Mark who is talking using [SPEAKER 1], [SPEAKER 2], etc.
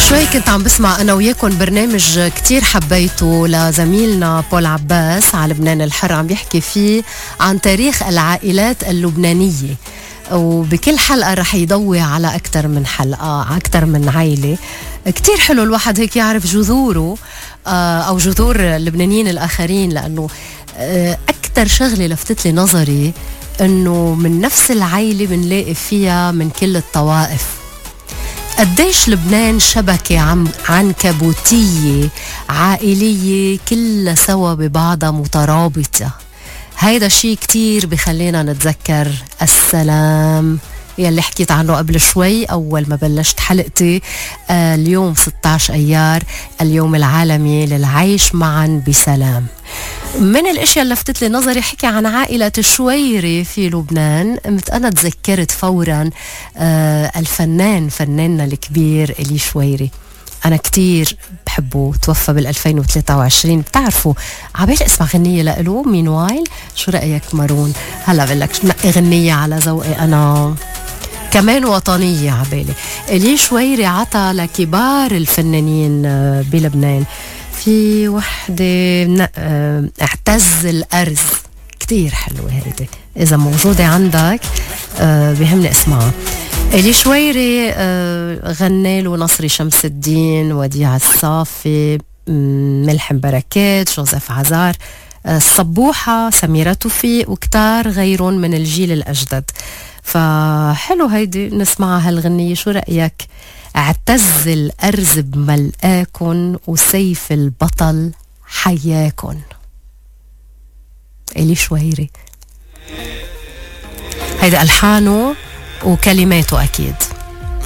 [SPEAKER 1] شوي كنت عم بسمع أنا وياكم برنامج كتير حبيته لزميلنا بول عباس على لبنان الحر، عم بيحكي فيه عن تاريخ العائلات اللبنانية، وبكل حلقة رح يضوي على أكتر من حلقة، أكتر من عائلة. كتير حلو الواحد هيك يعرف جذوره أو جذور اللبنانيين الآخرين، لأنه أكتر شغلة لفتت لي نظري أنه من نفس العائلة بنلاقي فيها من كل الطوائف. قديش لبنان شبكة عنكبوتية عائلية كلها سوا ببعضها مترابطة. هيدا شيء كتير بخلينا نتذكر السلام يلي حكيت عنه قبل شوي أول ما بلشت حلقتي. اليوم 16 أيار، اليوم العالمي للعيش معا بسلام. من الاشياء اللي لفتت لي نظري حكي عن عائلة الشويري في لبنان. أنا تذكرت فورا فناننا الكبير إلي شويري. أنا كتير بحبه، توفى بال2023. بتعرفوا عبالي اسمع غنية لإله مينوايل. شو رأيك مارون؟ هلا بقلك نقي غنية على ذوقي أنا كمان وطنية. عبالي إلي شويري عطى لكبار الفنانين بلبنان. في وحدة اعتز الأرز، كتير حلوة هيدي، إذا موجودة عندك بهمني اسمعها. إلي شويري غنى له نصري شمس الدين، وديع الصافي، ملحم بركات، جوزيف عزار، الصبوحة، سميرة توفيق، وكتار غيرهم من الجيل الأجدد. فحلو هيدي نسمعها هالغنية. شو رأيك؟ اعتز الأرز بملقاكن وسيف البطل حياكن. إلي شويري، هيدا ألحانه وكلماته أكيد.